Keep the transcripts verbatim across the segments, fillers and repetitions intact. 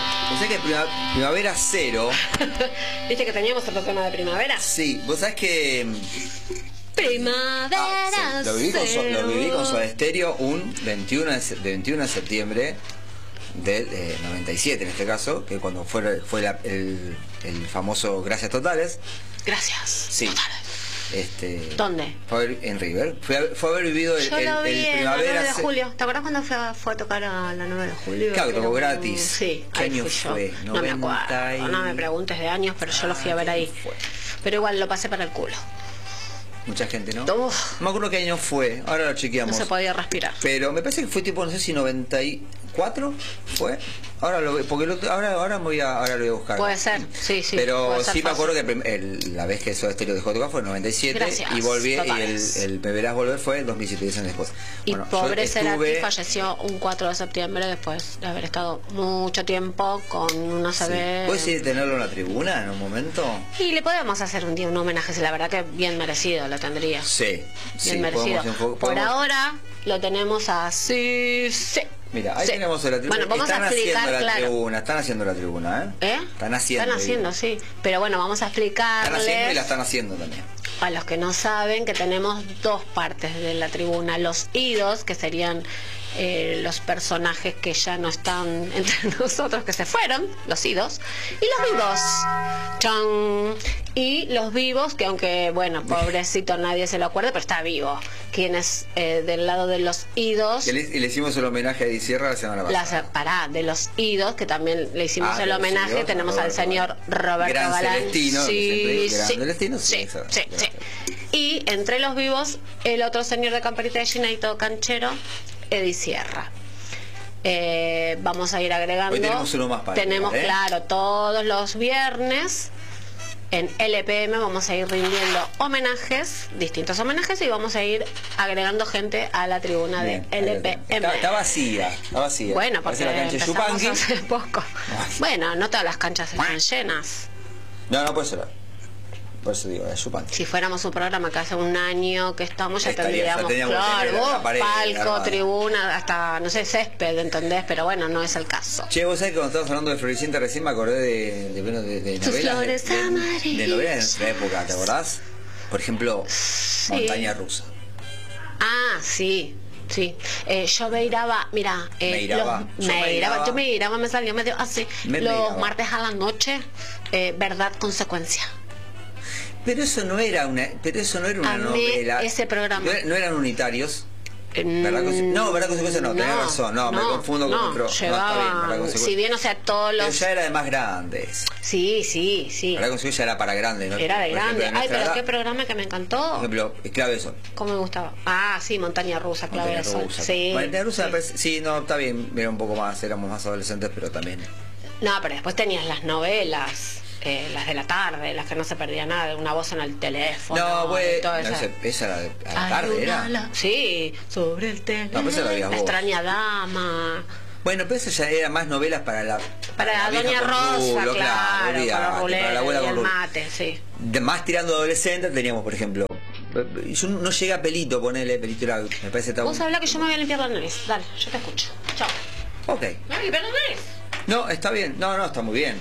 ¿Vos sabés que prima, Primavera Cero? ¿Viste que teníamos otro tema de primavera? Sí, vos sabés que... Primavera ah, sí, lo, viví con, Cero. lo viví con Soda Stereo un veintiuno de, de veintiuno de septiembre del eh, noventa y siete en este caso, que cuando fue, fue la, el, el famoso Gracias Totales. Gracias. Sí. Totales. Este, ¿Dónde? Fue a ver- en River. Fue, a, fue a haber vivido el, Yo el, lo vi el en la Primavera nueve de Ce- julio. ¿Te acuerdas cuando fue a, fue a tocar a la nueve de julio? Claro, que tocó Era un- gratis. Sí, ¿Qué ahí año fui yo. fue? No me noventa y- acuerdo, no me preguntes de años, pero yo lo fui a ver ahí. Fue. Pero igual lo pasé para el culo. Mucha gente, ¿no? Uf. No me acuerdo qué año fue, ahora lo No chequeamos. se podía respirar. Pero me parece que fue tipo, no sé si noventa y cuatro fue. Ahora lo ve- porque el otro- ahora, ahora me voy a, ahora lo voy a buscar. Puede ser, sí, sí. Pero puede ser sí me fácil. acuerdo que prim- el- la vez que Soda Stereo dejó de tocar fue en noventa y siete. Gracias, Y volví, y el, totales. el Me Verás Volver fue en dos mil siete, diez años después. Y Bueno, yo pobre Cerati estuve- falleció un cuatro de septiembre después de haber estado mucho tiempo con una Sí. C B. ¿Puedes ir a tenerlo en la tribuna en un momento? Y le podemos hacer un día un homenaje, la verdad que bien merecido lo tendría. Sí, Bien sí, merecido. podemos enfo- Por podemos- ahora lo tenemos así. Sí. Mira, ahí Sí. tenemos la tribuna. Bueno, vamos están a explicar, haciendo la claro. tribuna, están haciendo la tribuna, ¿eh? ¿Eh? Están haciendo. Están haciendo, digo. sí. Pero bueno, vamos a Están haciendo y la explicarles están haciendo también. a los que no saben que tenemos dos partes de la tribuna. Los idos, que serían eh, los personajes que ya no están entre nosotros, que se fueron, los idos. Y los vivos. Chan. Y los vivos, que aunque, bueno, pobrecito, nadie se lo acuerde, pero está vivo. Quienes eh, del lado de los idos... Y le, y le hicimos el homenaje a Eddie Sierra la semana pasada. Las, pará, de los idos, que también le hicimos Ah, el de los homenaje, idos, tenemos al Roberto señor Galán. Roberto Gran Galán. Celestino, Sí, siempre, gran sí, Celestino, sí, sí, exacto, sí, gran sí. Y entre los vivos, el otro señor de camperita de China y todo canchero, Eddie Sierra. Eh, vamos a ir agregando. Hoy tenemos uno más para Tenemos, agregar, ¿eh? claro, todos los viernes en L P M vamos a ir rindiendo homenajes, distintos homenajes, y vamos a ir agregando gente a la tribuna Bien, de L P M. Está, está vacía, está vacía. Bueno, porque Parece la cancha de empezamos Yupanqui. hace poco. Bueno, no todas las canchas están llenas. No, no puede ser. Por eso digo, es Yupanqui. Si fuéramos un programa que hace un año que estamos, ya Estaría, ya tendríamos, teníamos que claro, tener la vos, pared palco, armada. tribuna, hasta, no sé, césped, ¿entendés? Pero bueno, no es el caso. Che, vos sabés que cuando estabas hablando de Floricienta recién me acordé de, de, bueno, de, de Tus novelas. flores de, de, amarillas. de novelas de nuestra época, ¿te acordás? Por ejemplo, Sí. Montaña Rusa. Ah, sí. Sí, eh, yo me iraba, mira, eh, Me iraba, los- yo me me iraba, iraba. yo me iraba, me salió medio así, Me los iraba. martes a la noche, eh, verdad, consecuencia. Pero eso no era una, pero eso no era una Amé novela. ese programa. No, era- no eran unitarios. Eh, ¿Verdad conse- no, verdad consecuencia no, tenés razón, no, me confundo con no, otro. No, está bien, llevaba- verdad consecuencia. si bien, o sea, todos Pero los... ya era de más grandes. Sí, sí, sí. Verdad consecuencia era para grandes, ¿no? Era de Por ejemplo, grande. de Ay, nuestra pero edad, qué programa que me Por encantó. ejemplo, es clave eso. ¿Cómo me gustaba? Ah, sí, Montaña Rusa, clave Montaña de sol. Rusa. Sí. Montaña Rusa, sí. me parece- sí, no, está bien, era un poco más, éramos más adolescentes, pero también. No, pero después tenías las novelas, eh, las de la tarde, las que no se perdía nada, de una voz en el teléfono. No, y güey, toda no, esa- esa, esa era de- a la Hay tarde, una era. la- Sí, sobre el teléfono. No, pero esa la veías La vos. extraña dama. Bueno, pero eso ya era más novelas para la Para la vieja Doña con Rosa, rubio, claro, olvidate, para la para ruleta la abuela y con el rubio. mate, sí. De más tirando adolescente teníamos, por ejemplo, yo no llega a Pelito, ponele, Pelito era, me parece tan... Vos hablá que yo me voy a limpiar la nariz. Dale, yo te escucho. Chao. Ok. ¿Me voy a limpiar la nariz? No, está bien, no, no, está muy bien.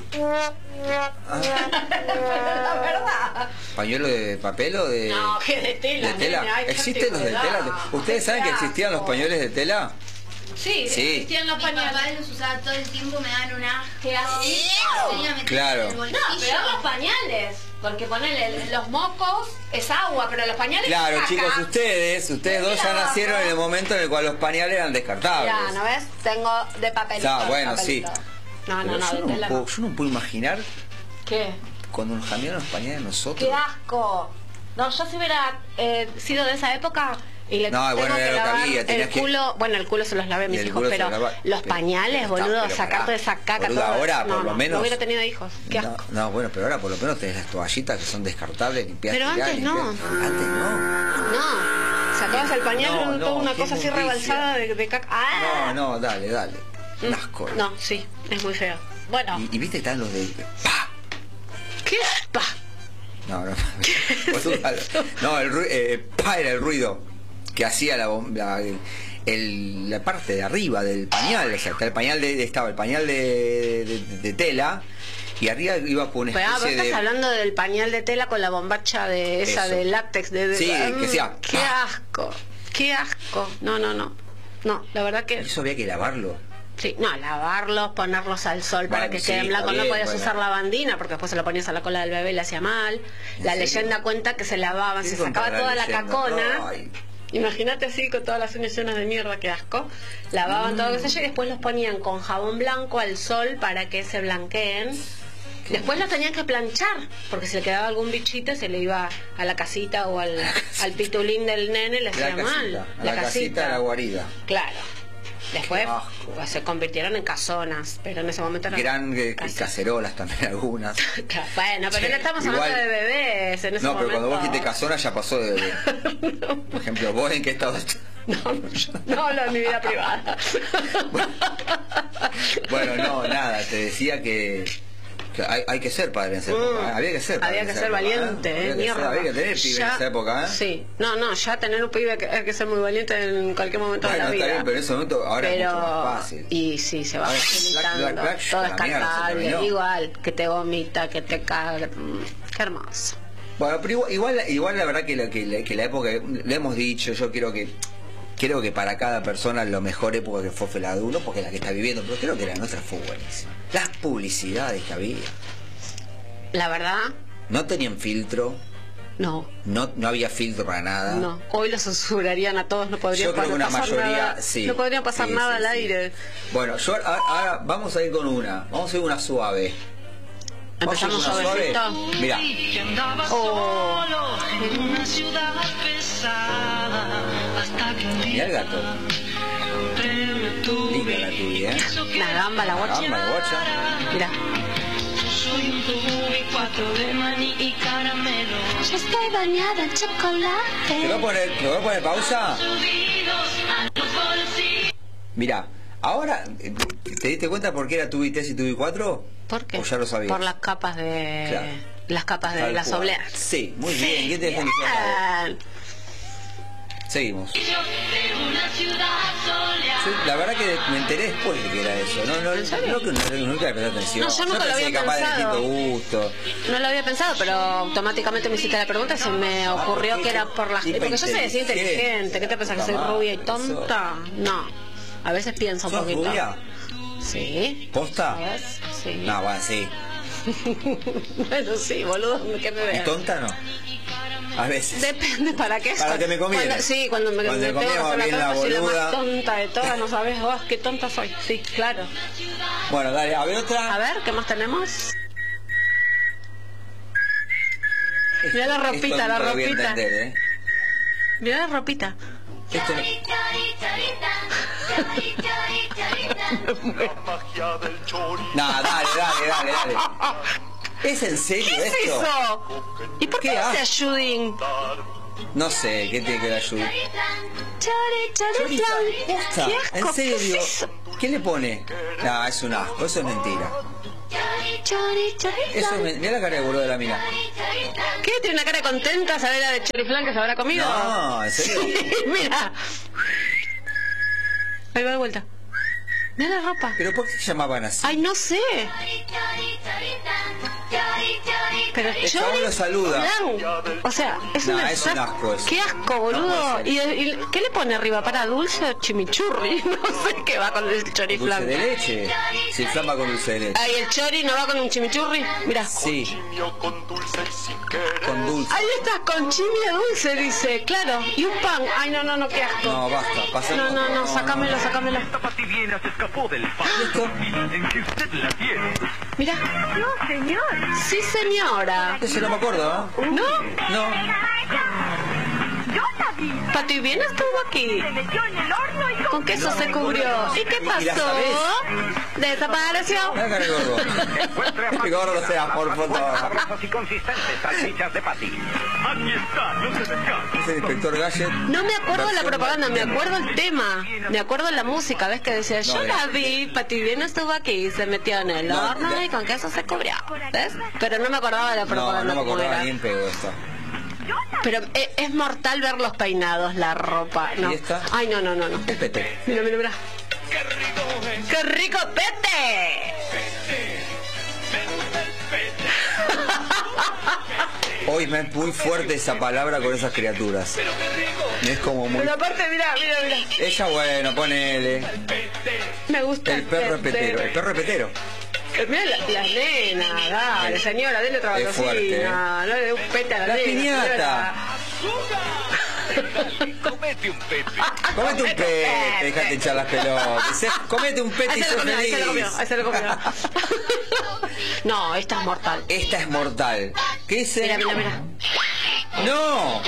Ah, La verdad. ¿pañuelo de papel o de...? No, que de tela, ¿De tela? nene, ay, qué ¿Existen los de antigüedad. tela? ¿Ustedes saben que Qué existían los asco. pañuelos de tela? Sí, Sí. existían los Mi papá pañales. los usaba todo el tiempo, me dan una Qué asco. Tenía metido Claro. en el No, bolsillo. pero los pañales. Porque ponele los mocos es agua, pero los pañales Claro, es caca. chicos, ustedes, ustedes dos ya nacieron en el momento en el cual los pañales eran descartables. Ya, ¿no ves? Tengo de papelito. Ah, bueno, de papelito. sí. No, Pero no, no, yo, de no tela puedo, no. yo no puedo imaginar ¿Qué? cuando nos cambiaron los pañales nosotros. ¡Qué asco! No, yo si hubiera eh, sido de esa época y le No, tengo bueno, que era lo que lavar había, tenías el que- culo, bueno, el culo se los lavé a mis Y el hijos, culo se pero lo lava- los pero- pañales, pero está, boludo, pero sacarte pará. de esa caca Boludo, todo. ahora, no, por lo no, menos- no hubiera tenido hijos. Qué No, asco. no, bueno, pero ahora por lo menos tenés las toallitas que son descartables, limpias. Pero tirás, antes limpias. no. Antes no. No, sacabas el pañal No, y no, toda una qué cosa así inmundicia. rebalsada de, de caca. ¡Ah! No, no, dale, dale. Un Mm, asco. No, sí, es muy feo. Bueno, Y, y viste que están los de... ¡Pa! ¿qué? Pa. No, no. Boludo, no, el ruido, eh, pa era el ruido que hacía la bomba. El, el, la parte de arriba del pañal, o sea, está el pañal de, estaba el pañal de, de, de tela, y arriba iba con una Pero, ah, vos especie estás de... hablando del pañal de tela con la bombacha de esa Eso. de látex de, de- Sí, Mm, que sea- qué asco, qué asco. No, no, no. No, la verdad que Eso había que lavarlo. sí, no, lavarlos, ponerlos al sol para Bueno, que sí, queden blancos. está No bien, podías bueno. usar lavandina porque después se lo ponías a la cola del bebé y le hacía mal. ¿En La serio? leyenda cuenta que se lavaban, ¿Qué se contaba sacaba toda la leyenda? cacona. Ay. Imagínate así con todas las uñas llenas de mierda, qué asco. Lavaban Mm. todo qué sé yo y después los ponían con jabón blanco al sol para que se blanqueen. Después los tenían que planchar, porque si le quedaba algún bichito se le iba a la casita o al, al pitulín del nene, le La hacía casita, mal. a la, casita de la guarida. Claro. Después Qué asco. pues, se convirtieron en casonas, pero en ese momento eran Gran eh, casas. cacerolas también algunas. Claro, bueno, pero Sí, no estamos igual- hablando de bebés en ese No, pero momento. cuando vos dijiste casona ya pasó de... de- Por ejemplo, vos en qué estado... No, no, yo no hablo de mi vida privada. Bueno, no, nada, te decía que, que hay, hay que ser padre en esa época, ¿eh? Había que ser padre Había en que esa ser época, ¿eh? valiente, Había eh, que ser- mierda. había que tener pibe en Ya- esa época, ¿eh? Sí, no, no, ya tener un pibe que hay que ser muy valiente en cualquier momento Bueno, de la está vida. bien, pero en ese momento ahora Pero- es mucho más fácil. Y sí, se va Ahora, facilitando. Black- Black Black, Todo la es mierda, se cargable, terminó. igual, que te vomita, que te caga. mm, Qué hermoso. Bueno, pero igual, igual, igual la verdad que la, que, la, que la época, le hemos dicho, yo quiero que creo que para cada persona la mejor época que fue fue la de uno, porque es la que está viviendo, pero creo que la nuestra fue buenísima. Las publicidades que había, La verdad, no tenían filtro, no. no, no había filtro para nada. No, hoy los censurarían a todos, no podrían Yo creo que una pasar mayoría, nada, sí. no podrían pasar Sí, nada sí, al sí. aire. Bueno, yo ahora, ahora vamos a ir con una, vamos a ir una suave. Empezamos Vamos a ir con una suavecito. suave. Mira, Que andaba Oh. solo en una ciudad pesada hasta que un mira día el gato. me tuve. Linda la tuya, ¿eh? La gamba, la guacha. Gamba, la guacha. Mira. Yo soy un tubi, cuatro de maní y caramelo. Yo estoy bañada en ¿Te chocolate. voy a poner, te voy a poner pausa? Subidos a los bolsillos. Mira, ahora, eh, ¿te diste cuenta por qué era Tubi tres y Tubi cuatro? ¿Por qué? ¿O ya lo sabías? Por las capas de... Claro. Las capas de Tal las cual. obleas. Sí, muy bien. ¿Quién te dejó Bien. Seguimos. Yo de una ciudad soleada. Sí, la verdad que me enteré después de que era eso. No, no, ¿En serio? no, que no- nunca le presté atención. No, yo nunca lo pensé había que capaz de pensado. distinto gusto. No lo había pensado, pero automáticamente me hiciste la pregunta y se me ocurrió porque que era por las... tipo Porque yo soy así inteligente. inteligente. ¿Qué te pensás, que soy Mamá, rubia y eso. tonta? No. A veces pienso un ¿Sos poquito. rubia? Sí. ¿Posta? ¿Sabes? Sí. No, bueno, sí. Bueno, sí, boludo, ¿qué me ¿Y ves? tonta no? A veces. Depende para qué. Para que me conviene. Cuando- sí, cuando me, Cuando me me tengo que conviene, hacer la bien la tonta, soy la boluda. más tonta de todas, no sabes vos qué tonta soy. Sí, claro. Bueno, dale, a ver otra. A ver, ¿qué más tenemos? Mira la Esto ropita, la nunca lo voy a ropita. entender, ¿eh? Mira la ropita. Esto no- No, dale, dale, dale, dale. ¿Es en serio ¿Qué es esto? eso? ¿Y por qué ¿Qué dice asco? ayudín? No sé, ¿qué tiene que ver ayuda? Chori, chori, Choriza, flan. posta, ¿Qué asco? en serio, ¿Qué es eso? ¿qué le pone? No, es un asco, eso es mentira. Chori, chori, Eso es flan. men- Mira la cara de boludo de la mina. ¿Qué? ¿Tiene una cara contenta saber la de choriflán que se habrá comido? No, ¿en serio? Sí, mira. Ahí va de vuelta. Mira la ropa. ¿Pero por qué se llamaban así? Ay, no sé. Pero El chabón lo saluda. flan. O sea, es, No, una es un asco eso. Qué asco, No boludo. puede ¿Y, y qué le pone arriba? ¿Para dulce o chimichurri? No sé qué va con el ¿Dulce choriflán. de leche? Si el flan va con dulce de leche. Ay, el chori no va con un chimichurri. Mira. Sí, con dulce. Ahí estás con chimia dulce, dice. Claro. Y un pan. Ay, no, no, no, qué asco. No, basta, pasemos. No, no, no, sacámelo, sacámelo. Esta pativiena se escapó del ¿Esto? en que usted la tiene. Mira. No, señor. Sí, señora. Ese no me acuerdo, ¿no? ¿No? No. Yo la vi. Pati bien estuvo aquí. Se metió en el horno y Con queso se cubrió. ¿Y qué ¿Y la pasó? Desapareció. Mira cara de gordo. Qué gordo sea, por favor. Sabrosas y consistentes salchichas de Pati. Aquí está, no se descanse. Es el inspector Gadget. No me acuerdo de la Versión propaganda, me Gadget. acuerdo el tema. Me acuerdo la música, ¿ves? Que decía, yo No, la era- vi, Pati bien estuvo aquí, se metió en el No, horno ya- y con queso se cubrió. ¿Ves? Pero no me acordaba de la No, propaganda no me cómo acordaba era. ni en pedo esto. Yo la Pero eh, es mortal ver los peinados, la ropa. No. ¿Y esta? Ay, no, no, no, no. El pete. Mira, mira, mira. ¡Qué rico pete! Hoy me es muy fuerte esa palabra con esas criaturas. Es como muy... Pero aparte, mira, mira, mira. Ella, bueno, ponele. Me gusta El perro repetero. El perro repetero. Mira la, la nena, dale, señora, dele otra Es golosina. fuerte, ¿eh? No le dé un pete a la, La nena, piñata. señora. Comete un pete. Comete un pete, dejate echar las pelotas. Se- Comete un pete Ahí y se lo sos comió, ahí se lo comió, feliz. ahí se lo comió. No, esta es mortal. Esta es mortal. ¿Qué dice? Mira, mira, mira. ¡No!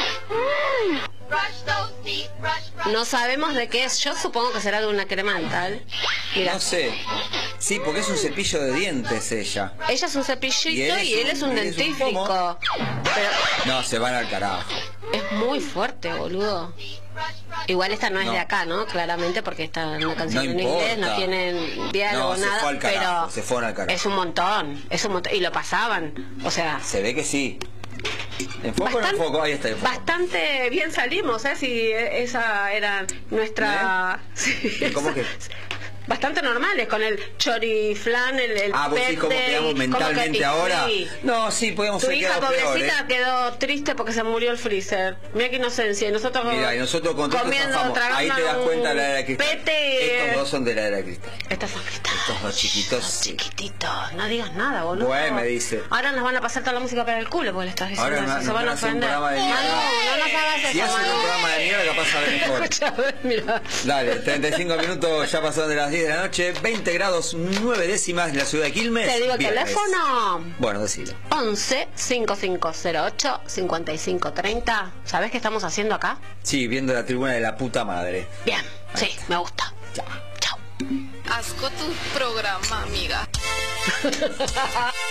No sabemos de qué es. Yo supongo que será de una crema dental. Mira, No sé. Sí, porque es un cepillo de dientes ella. ella es un cepillito Y y él él, es es un- un él es un dentífrico. pomo. Pero No, se van al carajo. es muy fuerte, boludo. Igual esta no es No. de acá, ¿no? Claramente porque está en una canción No en inglés, importa. no tienen diálogo, No, se nada, fue al carajo, pero se fueron al carajo. es un montón, es un montón. Y lo pasaban, o sea... Se ve que sí. ¿Enfoco o no enfoco? Ahí está el foco. Bastante bien salimos, ¿eh? Si esa era nuestra... Sí, ¿Cómo que? Bastante normales, con el choriflán, el, el Ah, vos decís cómo pete, quedamos como que- mentalmente sí. ahora. No, sí, podemos Tu ser hija quedado peor, pobrecita ¿eh? quedó triste porque se murió el freezer. Mira qué inocencia. Y nosotros Mira, y nosotros con todo esto comiendo, zafamos. tragando Ahí te das un cuenta la era de cristal. Pete. Estos dos son de la era de cristal. Estas son cristales. Estos dos chiquitos, Son sí. chiquititos. No digas nada, boludo. Bueno, me dice. Ahora nos van a pasar toda la música para el culo porque le estás diciendo Ahora eso. nos- Se nos van a van a hacer un ofender. programa de mierda. Manu, no nos hagas eso, Si hacen Manu. un programa de mierda, capaz sabe mejor. Escucha, mira. Dale, treinta y cinco minutos ya pasaron de las diez de la noche, veinte grados nueve décimas en la ciudad de Quilmes. Te digo el Viernes. teléfono. Bueno, decilo. once cinco cinco cero ocho cincuenta y cinco treinta. ¿Sabés qué estamos haciendo acá? Sí, viendo la tribuna de la puta madre. Bien, sí, me gusta. Chao. Chao. Asco tu programa, amiga.